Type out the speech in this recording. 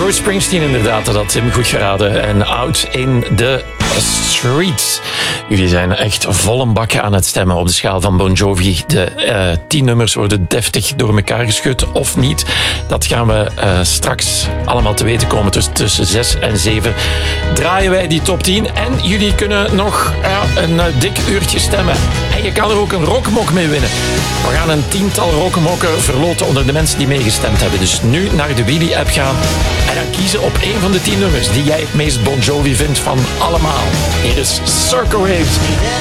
Bruce Springsteen inderdaad, dat had Tim goed geraden. En Out in the Streets. Jullie zijn echt vol een bak aan het stemmen op de schaal van Bon Jovi. De 10 nummers worden deftig door elkaar geschud of niet. Dat gaan we straks allemaal te weten komen. Tussen 6 en 7 draaien wij die top 10. En jullie kunnen nog een dik uurtje stemmen. En je kan er ook een rockmok mee winnen. We gaan een 10-tal rockmokken verloten onder de mensen die meegestemd hebben. Dus nu naar de Wheelie-app gaan en dan kiezen op een van de 10 nummers die jij het meest Bon Jovi vindt van allemaal. Hier is Circle Waves.